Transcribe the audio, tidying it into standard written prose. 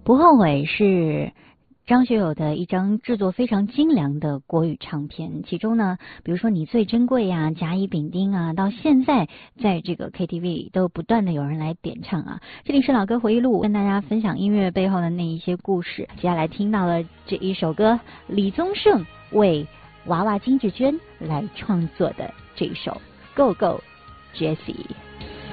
不后悔是张学友的一张制作非常精良的国语唱片，其中呢，比如说你最珍贵呀、甲乙丙丁啊，到现在在这个 KTV 都不断的有人来点唱啊。这里是老歌回忆录，跟大家分享音乐背后的那一些故事。接下来听到了这一首歌，李宗盛为娃娃金志娟来创作的这一首《Go Go Jessie》。